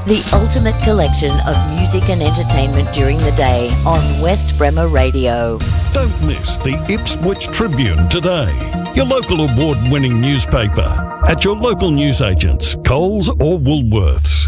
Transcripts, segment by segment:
the ultimate collection of music and entertainment during the day on West Bremer Radio. Don't miss the Ipswich Tribune today, your local award-winning newspaper, at your local newsagents, Coles or Woolworths.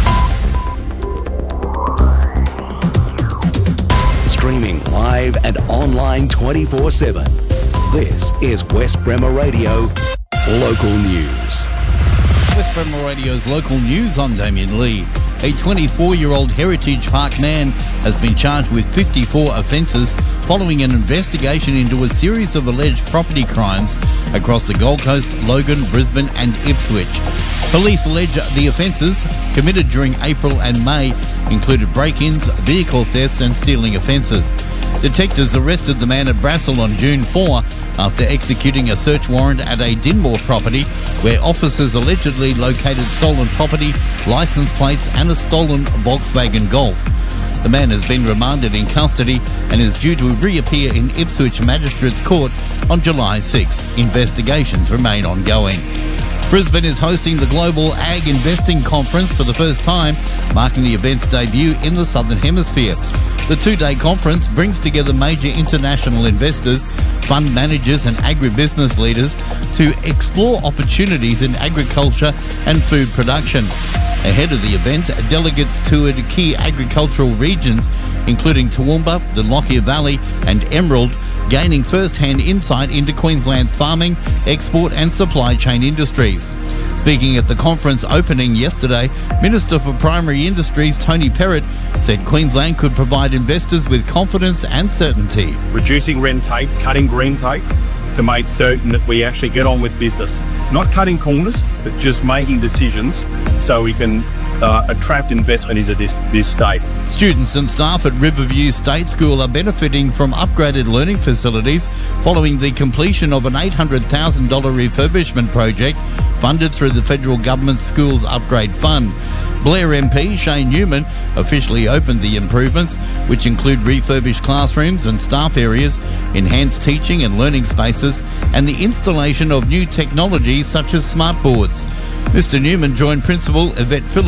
Streaming live and online 24/7. This is West Bremer Radio Local News. West Bremer Radio's local news. I'm Damien Lee. A 24-year-old Heritage Park man has been charged with 54 offences following an investigation into a series of alleged property crimes across the Gold Coast, Logan, Brisbane and Ipswich. Police allege the offences committed during April and May included break-ins, vehicle thefts and stealing offences. Detectives arrested the man at Brassel on June 4 after executing a search warrant at a Dinmore property where officers allegedly located stolen property, licence plates and a stolen Volkswagen Golf. The man has been remanded in custody and is due to reappear in Ipswich Magistrates Court on July 6. Investigations remain ongoing. Brisbane is hosting the Global Ag Investing Conference for the first time, marking the event's debut in the Southern Hemisphere. The two-day conference brings together major international investors, fund managers and agribusiness leaders to explore opportunities in agriculture and food production. Ahead of the event, delegates toured key agricultural regions, including Toowoomba, the Lockyer Valley and Emerald, gaining first-hand insight into Queensland's farming, export and supply chain industries. Speaking at the conference opening yesterday, Minister for Primary Industries Tony Perrott said Queensland could provide investors with confidence and certainty. Reducing red tape, cutting green tape to make certain that we actually get on with business. Not cutting corners, but just making decisions so we can attract investment into this state. Students and staff at Riverview State School are benefiting from upgraded learning facilities following the completion of an $800,000 refurbishment project funded through the federal government's Schools Upgrade Fund. Blair MP Shane Newman officially opened the improvements, which include refurbished classrooms and staff areas, enhanced teaching and learning spaces, and the installation of new technologies such as smart boards. Mr Newman joined Principal Yvette Phillips